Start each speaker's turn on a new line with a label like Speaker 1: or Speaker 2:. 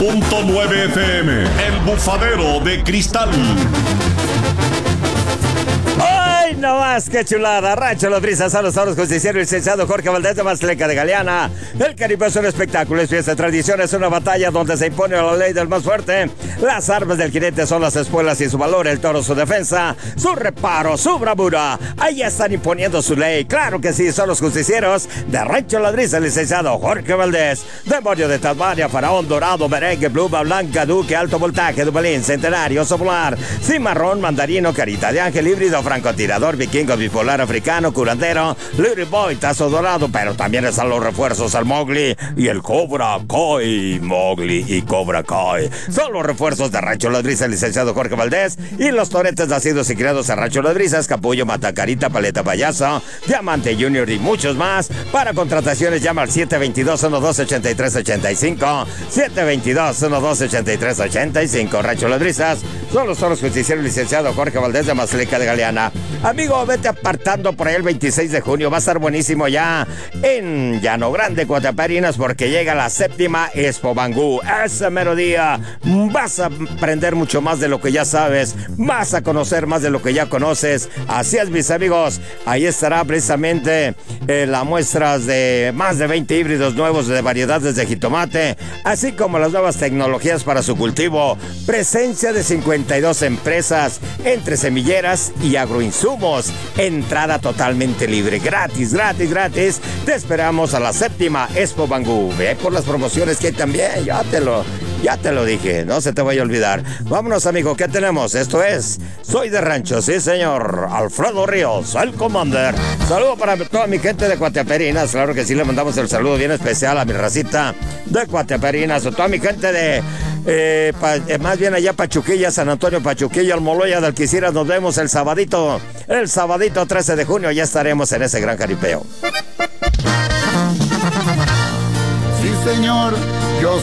Speaker 1: 100.9 FM, El Bufadero de Cristal.
Speaker 2: ¡Ay, no más! ¡Qué chulada! Rancho Las Brisas, a los toros justiciero, el licenciado Jorge Valdés de Mazleca de Galeana. El Caribe es un espectáculo, es fiesta de tradición, es una batalla donde se impone la ley del más fuerte. Las armas del jinete son las espuelas y su valor, el toro su defensa, su reparo, su bravura. Ahí están imponiendo su ley. Claro que sí, son los justicieros de Rancho Las Brisas, el licenciado Jorge Valdés. Demonio de Tasmania, Faraón Dorado, Merengue, Pluma Blanca, Duque, Alto Voltaje, Dubalín, Centenario, Sopolar, Cimarrón, Mandarino, Carita de Ángel, Híbrido, Francotirador, Vikingo, Bipolar, Africano, Curandero, Little Boy, Tazo Dorado, pero también están los refuerzos al Mowgli y el Cobra Kai. Mowgli y Cobra Kai son los refuerzos de Rancho Las Brisas, el licenciado Jorge Valdés, y los toretes nacidos y criados en Rancho Las Brisas, Capullo, Matacarita, Paleta Payaso, Diamante Junior y muchos más. Para contrataciones llama al 722-1283-85, 722-1283-85. Rancho Las Brisas son los toros justicieros, el licenciado Jorge Valdés de Mazleca de Galeana. Amigo, vete apartando por ahí el 26 de junio, va a estar buenísimo ya en Llano Grande, Coateparinas, porque llega la 7ª Expo Bangú. Ese mero día vas a aprender mucho más de lo que ya sabes, vas a conocer más de lo que ya conoces. Así es, mis amigos, ahí estará precisamente las muestras de más de 20 híbridos nuevos de variedades de jitomate, así como las nuevas tecnologías para su cultivo. Presencia de 52 empresas entre semilleras y agroinsumos. Entrada totalmente libre, gratis. Te esperamos a la 7ª Expo Bangú. Ve por las promociones que hay también, ya te lo dije, no se te vaya a olvidar. Vámonos, amigo, ¿qué tenemos? Esto es Soy de Rancho, sí señor, Alfredo Ríos, el Commander. Saludo para toda mi gente de Coateparinas, claro que sí, le mandamos el saludo bien especial a mi racita de Coateparinas, a toda mi gente de más bien allá Pachuquilla, San Antonio Pachuquilla, Almoloya de Alquiciras. Nos vemos el sabadito 13 de junio, ya estaremos en ese gran jaripeo.
Speaker 3: Sí señor,